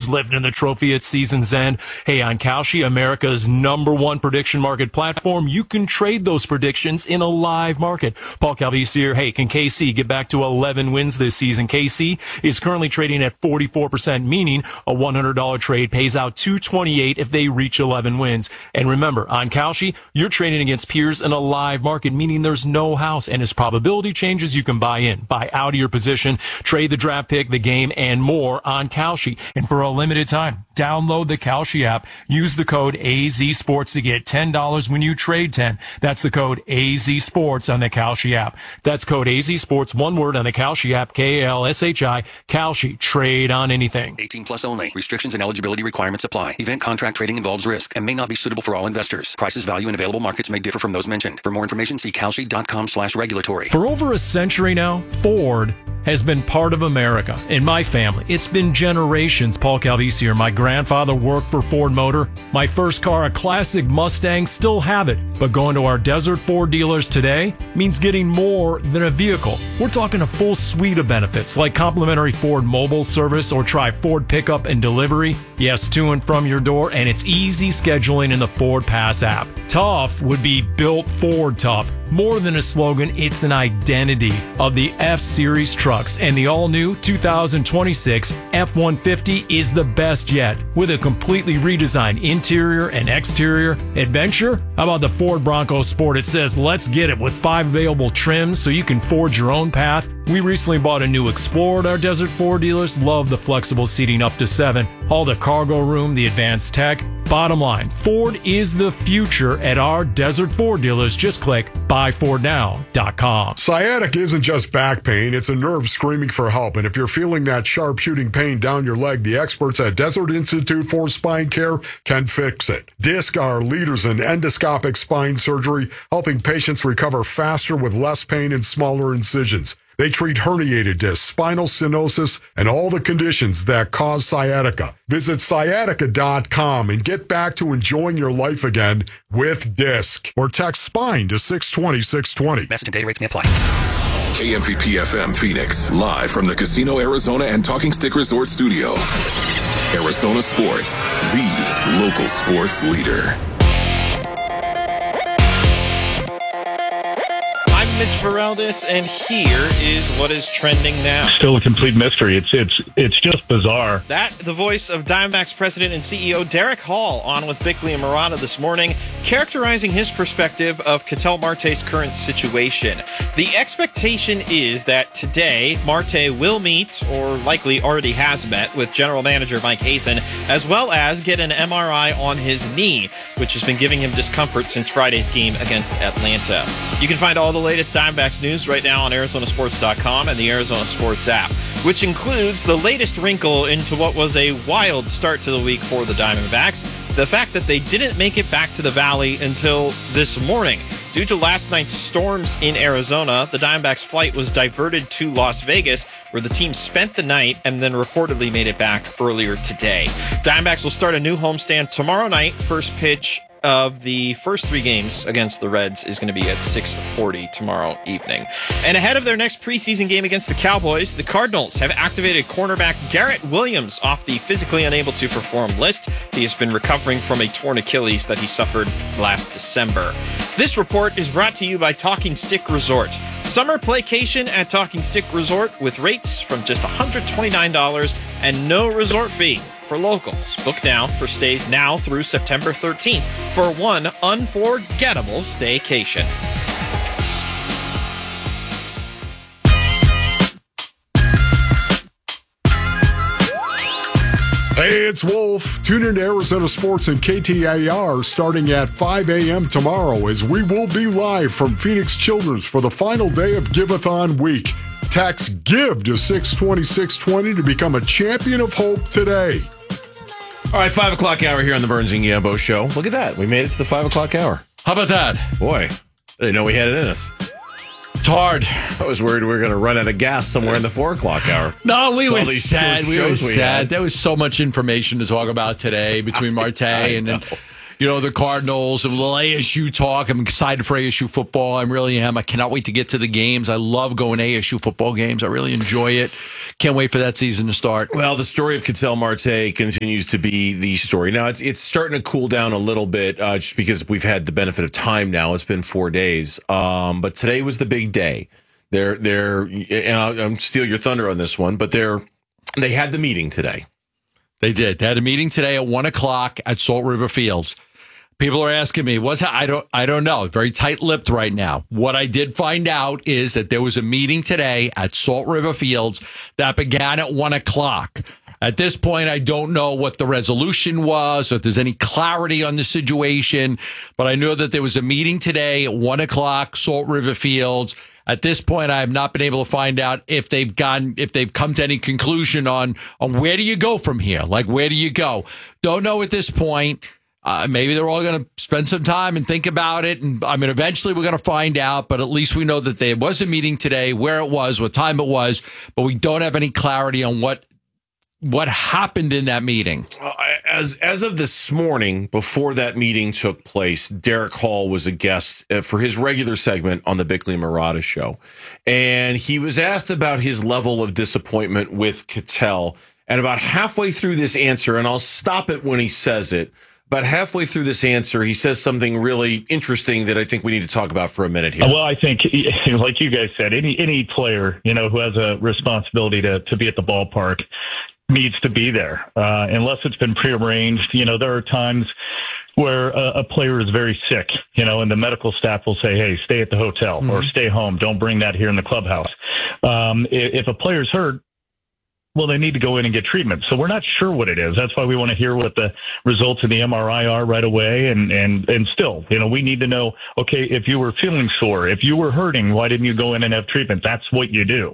lifting the trophy at season's end. Hey, on Kalshi, America's #1 prediction market platform, you can trade those predictions in a live market. Paul Calvisi here. Hey, can KC get back to 11 wins this season? KC is currently trading at 44%, meaning a $100 trade pays out $228 if they reach 11 wins. And remember, on Kalshi, you're trading against peers in a live market, meaning there's no house. And as probability changes, you can buy in, buy out of your position, trade the draft pick, the game, and more on Kalshi. And for a limited time, download the Kalshi app. Use the code AZSports to get $10 when you trade 10. That's the code AZSports on the Kalshi app. That's code AZSports, one word, on the Kalshi app, KALSHI, Kalshi. Trade on anything. 18 plus only. Restrictions and eligibility requirements apply. Event contract trading involves risk and may not be suitable for all investors. Prices, value, and available markets may differ from those mentioned. For more information, see kalshi.com/regulatory. For over a century now, Ford has been part of America. In my family, it's been generations. Paul Calvisi here. My grandfather worked for Ford Motor. My first car, a classic Mustang, still have it. But going to our Desert Ford dealers today means getting more than a vehicle. We're talking a full suite of benefits like complimentary Ford mobile service, or try Ford pickup and delivery. Yes, to and from your door, and it's easy scheduling in the Ford Pass app. Tough would be built Ford tough. More than a slogan, it's an identity of the F-Series trucks, and the all-new 2026 F-150 is the best yet. With a completely redesigned interior and exterior. Adventure? How about the Ford Bronco Sport? It says, let's get it, with 5 available trims so you can forge your own path. We recently bought a new Explorer at our Desert Ford dealers. Love the flexible seating up to 7. All the cargo room, the advanced tech. Bottom line, Ford is the future at our Desert Ford dealers. Just click buyfordnow.com. Sciatica isn't just back pain, it's a nerve screaming for help. And if you're feeling that sharp shooting pain down your leg, the experts at Desert Institute for Spine Care can fix it. DISC are leaders in endoscopic spine surgery, helping patients recover faster with less pain and smaller incisions. They treat herniated discs, spinal stenosis, and all the conditions that cause sciatica. Visit sciatica.com and get back to enjoying your life again with DISC. Or text SPINE to 620-620. Message and data rates may apply. KMVP FM Phoenix, live from the Casino Arizona and Talking Stick Resort Studio. Arizona Sports, the local sports leader. Mitch Veraldis, and here is what is trending now. Still a complete mystery. It's just bizarre. That, the voice of Diamondbacks president and CEO Derek Hall on with Bickley and Murata this morning, characterizing his perspective of Ketel Marte's current situation. The expectation is that today Marte will meet, or likely already has met, with general manager Mike Hazen, as well as get an MRI on his knee, which has been giving him discomfort since Friday's game against Atlanta. You can find all the latest Diamondbacks news right now on ArizonaSports.com and the Arizona Sports app, which includes the latest wrinkle into what was a wild start to the week for the Diamondbacks, the fact that they didn't make it back to the Valley until this morning. Due to last night's storms in Arizona, the Diamondbacks' flight was diverted to Las Vegas, where the team spent the night and then reportedly made it back earlier today. Diamondbacks will start a new homestand tomorrow night. First pitch of the first 3 games against the Reds is going to be at 6:40 tomorrow evening. And ahead of their next preseason game against the Cowboys, the Cardinals have activated cornerback Garrett Williams off the physically unable to perform list. He has been recovering from a torn Achilles that he suffered last December. This report is brought to you by Talking Stick Resort. Summer playcation at Talking Stick Resort with rates from just $129 and no resort fee for locals. Book now for stays now through September 13th for one unforgettable staycation. Hey, it's Wolf. Tune in to Arizona Sports and KTAR starting at 5 a.m. tomorrow, as we will be live from Phoenix Children's for the final day of Give-a-thon week. Text GIVE to 620-620 to become a champion of hope today. All right, 5 o'clock hour here on the Burns and Gambo Show. Look at that. We made it to the 5 o'clock hour. How about that? Boy, I didn't know we had it in us. It's hard. I was worried we were going to run out of gas somewhere in the 4 o'clock hour. No, we were sad. We were sad. There was so much information to talk about today between Marte and then, the Cardinals and little ASU talk. I'm excited for ASU football. I really am. I cannot wait to get to the games. I love going to ASU football games. I really enjoy it. Can't wait for that season to start. Well, the story of Ketel Marte continues to be the story. Now, it's starting to cool down a little bit just because we've had the benefit of time now. It's been 4 days. But today was the big day. And I'll steal your thunder on this one, but they had the meeting today. They did. They had a meeting today at 1:00 at Salt River Fields. People are asking me, I don't know. Very tight-lipped right now. What I did find out is that there was a meeting today at Salt River Fields that began at 1:00. At this point, I don't know what the resolution was or if there's any clarity on the situation, but I know that there was a meeting today at 1:00, Salt River Fields. At this point, I have not been able to find out if they've come to any conclusion on where do you go from here? Like, where do you go? Don't know at this point. Maybe they're all going to spend some time and think about it. And I mean, eventually we're going to find out, but at least we know that there was a meeting today, where it was, what time it was, but we don't have any clarity on what happened in that meeting. As of this morning, before that meeting took place, Derek Hall was a guest for his regular segment on the Bickley and Marotta show. And he was asked about his level of disappointment with Ketel. And about halfway through this answer, and I'll stop it when he says it, about halfway through this answer, he says something really interesting that I think we need to talk about for a minute here. Well, I think, like you guys said, any player, who has a responsibility to be at the ballpark needs to be there, unless it's been prearranged. There are times where a player is very sick, and the medical staff will say, hey, stay at the hotel or stay home. Don't bring that here in the clubhouse. If a player's hurt, well, they need to go in and get treatment. So we're not sure what it is. That's why we want to hear what the results of the MRI are right away. And still, we need to know, okay, if you were feeling sore, if you were hurting, why didn't you go in and have treatment? That's what you do.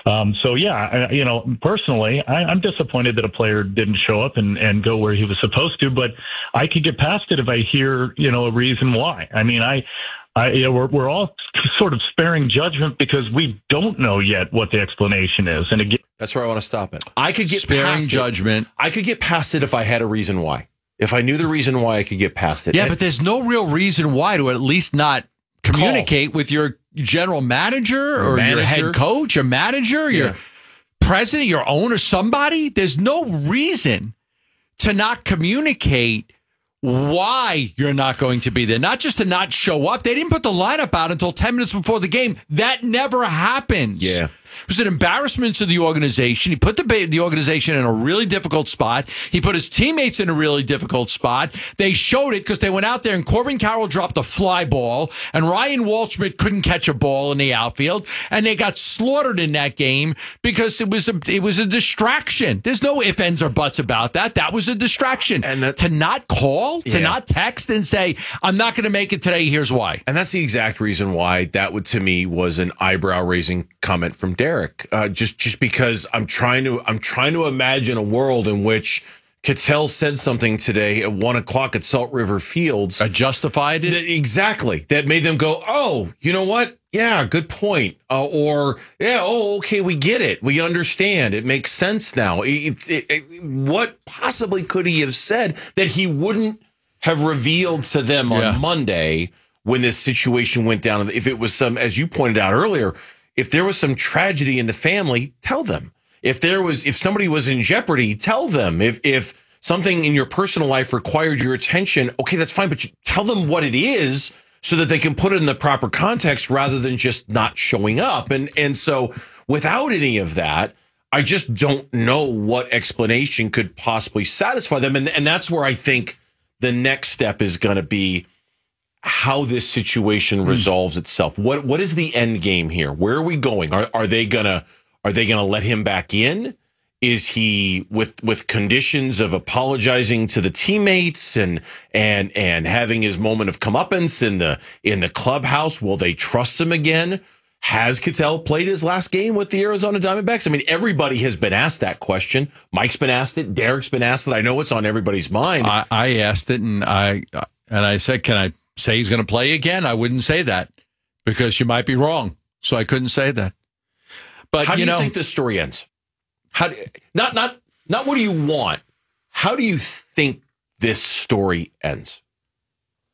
Personally, I'm disappointed that a player didn't show up and go where he was supposed to, but I could get past it if I hear, a reason why. I mean, we're all sort of sparing judgment because we don't know yet what the explanation is. And again, that's where I want to stop it. I could get sparing past judgment. I could get past it if I had a reason why. If I knew the reason why, I could get past it. Yeah, but there's no real reason why to at least not communicate with your general manager or your head coach, your manager, your president, your owner, somebody. There's no reason to not communicate why you're not going to be there. Not just to not show up. They didn't put the lineup out until 10 minutes before the game. That never happens. Yeah. It was an embarrassment to the organization. He put the organization in a really difficult spot. He put his teammates in a really difficult spot. They showed it because they went out there and Corbin Carroll dropped a fly ball and Ryan Waldschmidt couldn't catch a ball in the outfield, and they got slaughtered in that game because it was a distraction. There's no ifs, ands, or buts about that. That was a distraction. And to not call, to not text and say, I'm not going to make it today, here's why. And that's the exact reason why that would, to me, was an eyebrow-raising comment from Derek. Just because I'm trying to imagine a world in which Ketel said something today at 1:00 at Salt River Fields. Justified it? Exactly. That made them go, oh, you know what? Yeah, good point. Okay, we get it. We understand. It makes sense now. What possibly could he have said that he wouldn't have revealed to them on Monday when this situation went down? If it was some, as you pointed out earlier, if there was some tragedy in the family, tell them. If somebody was in jeopardy, tell them. If something in your personal life required your attention, okay, that's fine, but you tell them what it is so that they can put it in the proper context rather than just not showing up. And so without any of that, I just don't know what explanation could possibly satisfy them. And that's where I think the next step is going to be how this situation resolves itself. What is the end game here? Where are we going? Are they gonna let him back in? Is he with conditions of apologizing to the teammates and having his moment of comeuppance in the clubhouse? Will they trust him again? Has Ketel played his last game with the Arizona Diamondbacks? I mean, everybody has been asked that question. Mike's been asked it. Derek's been asked it. I know it's on everybody's mind. I asked it, and I said, can I say he's going to play again? I wouldn't say that because you might be wrong. So I couldn't say that. But how do you think this story ends? Not what do you want? How do you think this story ends?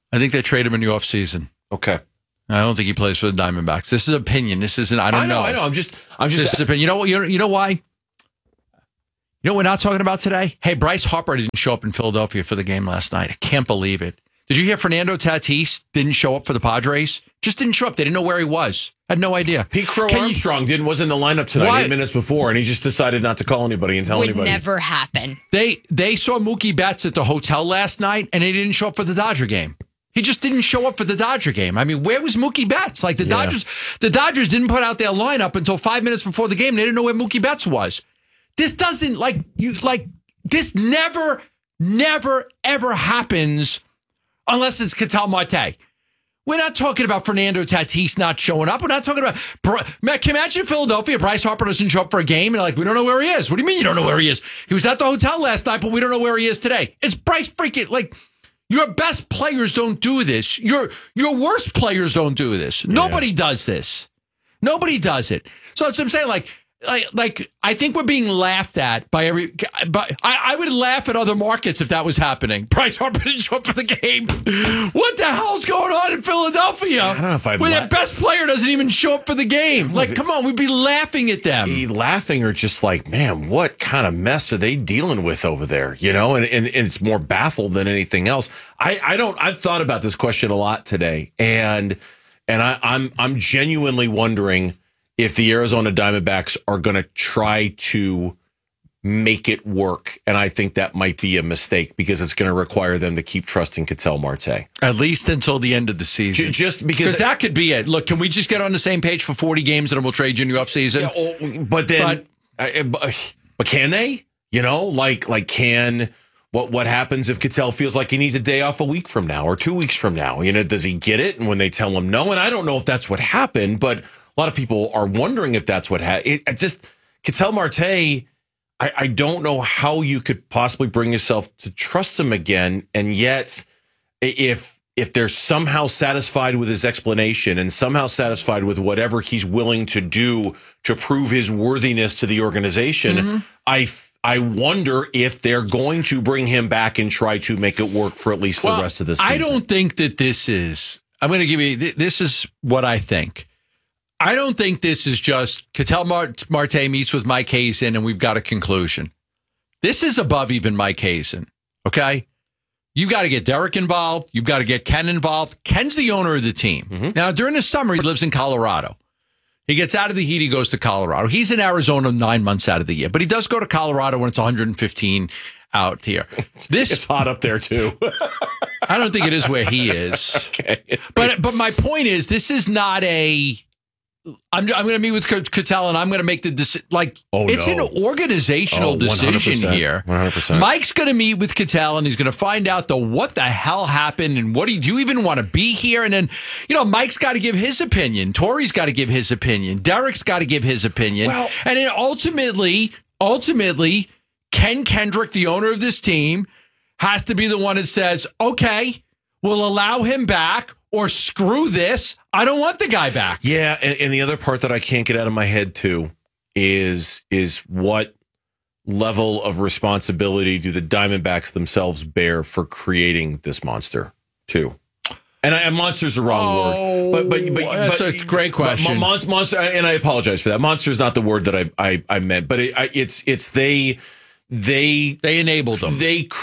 I think they trade him in the offseason. Okay. I don't think he plays for the Diamondbacks. This is opinion. This isn't. I don't know. I know. I'm just. This is opinion. You know why? You know what we're not talking about today? Hey, Bryce Harper didn't show up in Philadelphia for the game last night. I can't believe it. Did you hear Fernando Tatis didn't show up for the Padres? Just didn't show up. They didn't know where he was. Had no idea. Pete Crow Armstrong wasn't in the lineup tonight 8 minutes before, and he just decided not to call anybody and tell anybody. Would never happen. They saw Mookie Betts at the hotel last night, and he didn't show up for the Dodger game. He just didn't show up for the Dodger game. I mean, where was Mookie Betts? Like the Dodgers didn't put out their lineup until 5 minutes before the game. They didn't know where Mookie Betts was. This doesn't this never ever happens unless it's Ketel Marte. We're not talking about Fernando Tatis not showing up. We're not talking about. Can you imagine Philadelphia? Bryce Harper doesn't show up for a game, and we don't know where he is. What do you mean you don't know where he is? He was at the hotel last night, but we don't know where he is today. It's Bryce freaking your best players don't do this. Your worst players don't do this. Yeah. Nobody does this. Nobody does it. So that's what I'm saying. I think we're being laughed at by but I would laugh at other markets if that was happening. Bryce Harper didn't show up for the game. What the hell's going on in Philadelphia? I don't know if I'd where their best player doesn't even show up for the game. Come on, we'd be laughing at them. Laughing or just man, what kind of mess are they dealing with over there? You know, and it's more baffled than anything else. I've thought about this question a lot today, and I'm genuinely wondering if the Arizona Diamondbacks are going to try to make it work. And I think that might be a mistake because it's going to require them to keep trusting Ketel Marte. At least until the end of the season. Just because that could be it. Look, can we just get on the same page for 40 games and then we'll trade you in the offseason? Yeah, but can they? You know, can... What happens if Ketel feels like he needs a day off a week from now or 2 weeks from now? You know, does he get it? And when they tell him no, and I don't know if that's what happened, but a lot of people are wondering if that's what happened. Ketel Marte, I don't know how you could possibly bring yourself to trust him again. And yet, if they're somehow satisfied with his explanation and somehow satisfied with whatever he's willing to do to prove his worthiness to the organization, I wonder if they're going to bring him back and try to make it work for at least the rest of the season. I don't think that this is. I'm going to give you. This is what I think. I don't think this is just Ketel Marte meets with Mike Hazen and we've got a conclusion. This is above even Mike Hazen. Okay, you got to get Derek involved. You've got to get Ken involved. Ken's the owner of the team. Mm-hmm. Now during the summer he lives in Colorado. He gets out of the heat. He goes to Colorado. He's in Arizona 9 months out of the year, but he does go to Colorado when it's 115 out here. It's hot up there too. I don't think it is where he is. Okay. But my point is, this is not a. I'm going to meet with Ketel and I'm going to make the decision. It's an organizational decision here. 100%. Mike's going to meet with Ketel and he's going to find out what the hell happened and do you even want to be here? And then, Mike's got to give his opinion. Tori's got to give his opinion. Derek's got to give his opinion. Well, and then ultimately, Ken Kendrick, the owner of this team, has to be the one that says, okay, we'll allow him back. Or screw this. I don't want the guy back. Yeah, and the other part that I can't get out of my head, too, is what level of responsibility do the Diamondbacks themselves bear for creating this monster, too? And monster's the wrong word. But that's a great question. Monster, and I apologize for that. Monster's not the word that I meant, but it's they enabled them.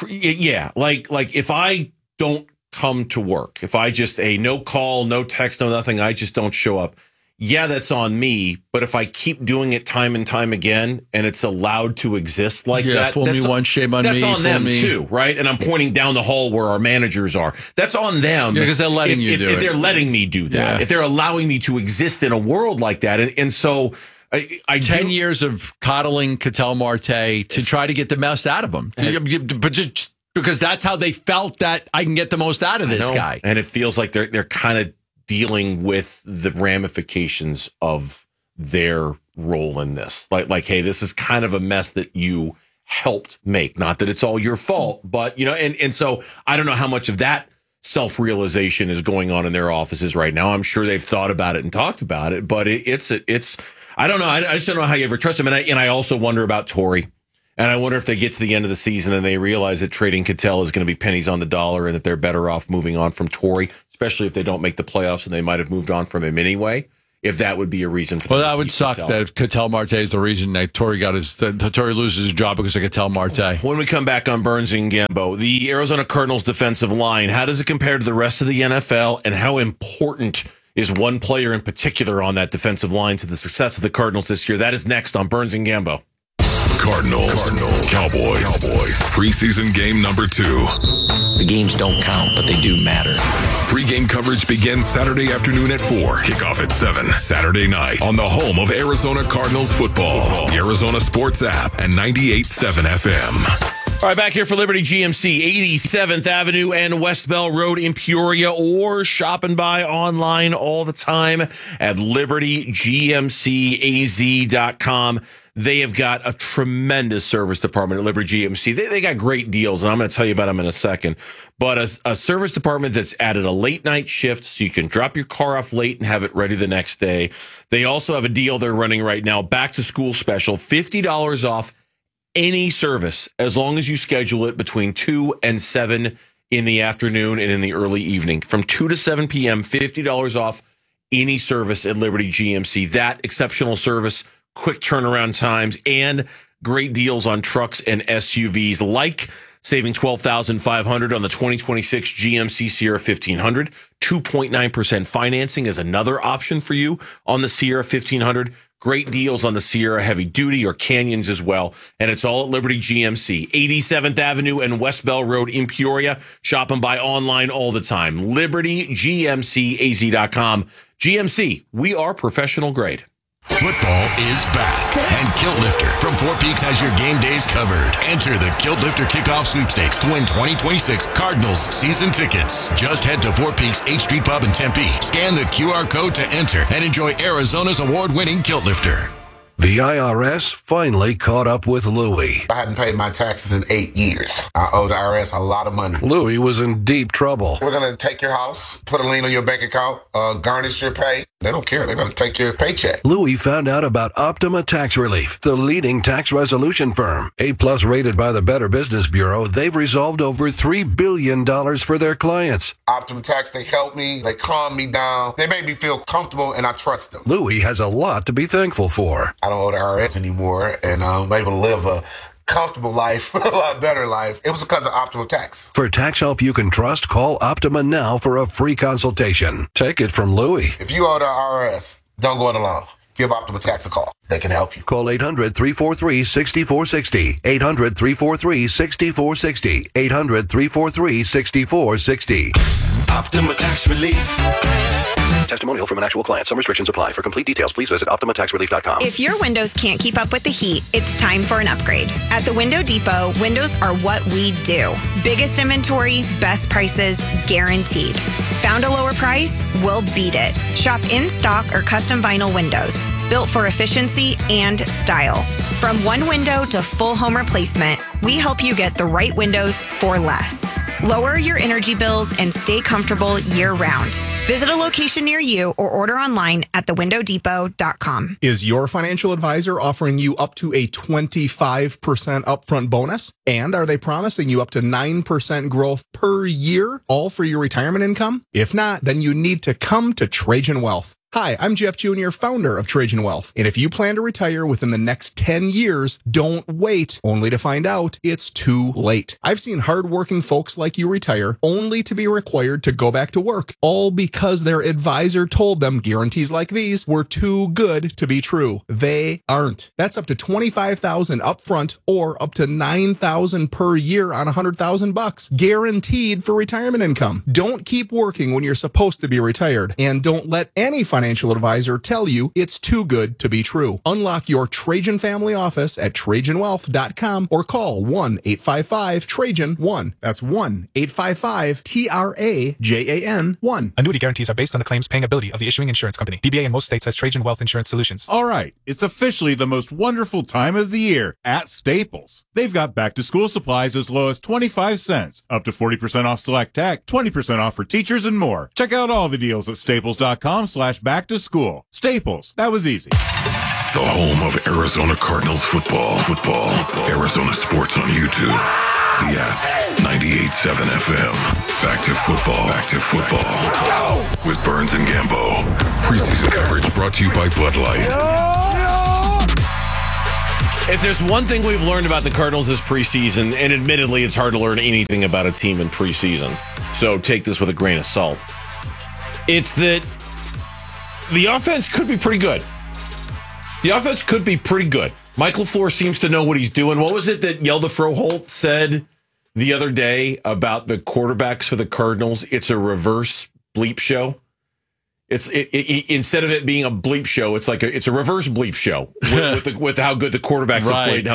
If I don't come to work, if I just no call, no text, no nothing, I just don't show up. Yeah, that's on me. But if I keep doing it time and time again, and it's allowed to exist that, fool me once, shame on me. That's on them too, right? And I'm pointing down the hall where our managers are. That's on them. Yeah, because they're letting you do it. If they're letting me do that, if they're allowing me to exist in a world like that, and so. 10 years of coddling Ketel Marte to try to get the most out of him. Because that's how they felt that I can get the most out of this guy. And it feels like they're kind of dealing with the ramifications of their role in this. Like, hey, this is kind of a mess that you helped make. Not that it's all your fault, but, and so I don't know how much of that self-realization is going on in their offices right now. I'm sure they've thought about it and talked about it, but it's I don't know. I just don't know how you ever trust him. And I also wonder about Tori. And I wonder if they get to the end of the season and they realize that trading Ketel is going to be pennies on the dollar and that they're better off moving on from Torrey, especially if they don't make the playoffs and they might have moved on from him anyway. If that would be a reason for that would suck that if Ketel Marte is the reason that Torrey loses his job because of Ketel Marte. When we come back on Burns and Gambo, the Arizona Cardinals defensive line, how does it compare to the rest of the NFL, and how important is one player in particular on that defensive line to the success of the Cardinals this year? That is next on Burns and Gambo. Cardinals, Cowboys. Preseason game number 2. The games don't count, but they do matter. Pre-game coverage begins Saturday afternoon at 4. Kickoff at 7 Saturday night on the home of Arizona Cardinals football. The Arizona Sports app and 98.7 FM. All right, back here for Liberty GMC, 87th Avenue and West Bell Road in Peoria, or shop and buy online all the time at libertygmcaz.com. They have got a tremendous service department at Liberty GMC. They got great deals, and I'm going to tell you about them in a second. But a service department that's added a late night shift so you can drop your car off late and have it ready the next day. They also have a deal they're running right now, back to school special, $50 off any service as long as you schedule it between 2 and 7 in the afternoon and in the early evening. From 2 to 7 p.m., $50 off any service at Liberty GMC. That exceptional service, quick turnaround times, and great deals on trucks and SUVs, like saving $12,500 on the 2026 GMC Sierra 1500. 2.9% financing is another option for you on the Sierra 1500. Great deals on the Sierra Heavy Duty or Canyons as well. And it's all at Liberty GMC, 87th Avenue and West Bell Road in Peoria. Shop and buy online all the time. LibertyGMCAZ.com. GMC, we are professional grade. Football is back, and Kilt Lifter from Four Peaks has your game days covered. Enter the Kilt Lifter Kickoff Sweepstakes to win 2026 Cardinals season tickets. Just head to Four Peaks 8th Street Pub in Tempe, scan the QR code to enter, and enjoy Arizona's award-winning Kilt Lifter. The IRS finally caught up with Louie. I hadn't paid my taxes in 8 years. I owe the IRS a lot of money. Louie was in deep trouble. We're going to take your house, put a lien on your bank account, garnish your pay. They don't care. They're going to take your paycheck. Louie found out about Optima Tax Relief, the leading tax resolution firm. A-plus rated by the Better Business Bureau, they've resolved over $3 billion for their clients. Optima Tax, they help me. They calm me down. They make me feel comfortable, and I trust them. Louie has a lot to be thankful for. I don't owe the IRS anymore, and I'm able to live a comfortable life, a lot better life. It was because of Optima Tax. For tax help you can trust, call Optima now for a free consultation. Take it from Louie. If you owe the IRS, don't go it alone. Give Optima Tax a call. They can help you. Call 800-343-6460. 800-343-6460. 800-343-6460. Optima Tax Relief. Testimonial from an actual client. Some restrictions apply. For complete details, please visit OptimaTaxRelief.com. If your windows can't keep up with the heat, it's time for an upgrade. At the Window Depot, windows are what we do. Biggest inventory, best prices, guaranteed. Found a lower price? We'll beat it. Shop in stock or custom vinyl windows, built for efficiency and style. From one window to full home replacement, we help you get the right windows for less. Lower your energy bills and stay comfortable year-round. Visit a location near you or order online at thewindowdepot.com. Is your financial advisor offering you up to a 25% upfront bonus? And are they promising you up to 9% growth per year, all for your retirement income? If not, then you need to come to Trajan Wealth. Hi, I'm Jeff Jr., founder of Trajan Wealth. And if you plan to retire within the next 10 years, don't wait only to find out it's too late. I've seen hardworking folks like you retire only to be required to go back to work, all because their advisor told them guarantees like these were too good to be true. They aren't. That's up to $25,000 upfront or up to $9,000 per year on $100,000, guaranteed for retirement income. Don't keep working when you're supposed to be retired, and don't let any financial advisor tell you it's too good to be true. Unlock your Trajan family office at TrajanWealth.com or call 1-855-TRAJAN-1. That's 1-855-TRAJAN-1. Annuity guarantees are based on the claims paying ability of the issuing insurance company. DBA in most states has Trajan Wealth Insurance Solutions. All right, it's officially the most wonderful time of the year at Staples. They've got back-to-school supplies as low as 25 cents, up to 40% off select tech, 20% off for teachers, and more. Check out all the deals at staples.com/back-to-school. Staples, that was easy. The home of Arizona Cardinals football. Arizona sports on YouTube. The app. 98.7 FM. Back to football. With Burns and Gambo. Preseason coverage brought to you by Bud Light. If there's one thing we've learned about the Cardinals this preseason, and admittedly it's hard to learn anything about a team in preseason, so take this with a grain of salt, it's that the offense could be pretty good. Mike LaFleur seems to know what he's doing. What was it that Yelda Froholt said the other day about the quarterbacks for the Cardinals? It's a reverse bleep show. Instead of it being a bleep show, it's a reverse bleep show with how good the quarterbacks have played.